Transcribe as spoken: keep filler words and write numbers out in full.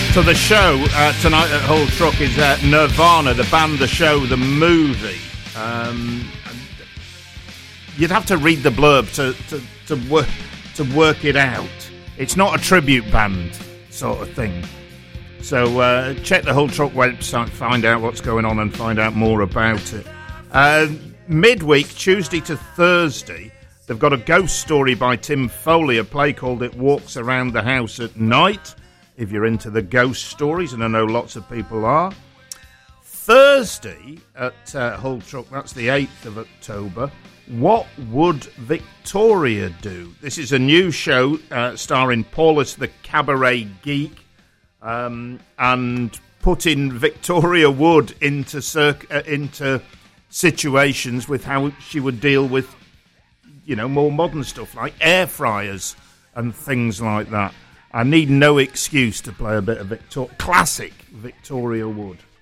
So the show uh, tonight at Hull Truck is uh, Nirvana, the band, the show, the movie. Um, you'd have to read the blurb to to to work to work it out. It's not a tribute band sort of thing. So uh, check the Hull Truck website, find out what's going on, and find out more about it. Uh, midweek, Tuesday to Thursday, they've got a ghost story by Tim Foley, a play called It Walks Around the House at Night. If you're into the ghost stories, and I know lots of people are. Thursday at uh, Hull Truck, that's the eighth of October, What Would Victoria Do? This is a new show uh, starring Paulus the Cabaret Geek, um, and putting Victoria Wood into, circ- uh, into situations with how she would deal with, you know, more modern stuff like air fryers and things like that. I need no excuse to play a bit of Victor- classic Victoria Wood.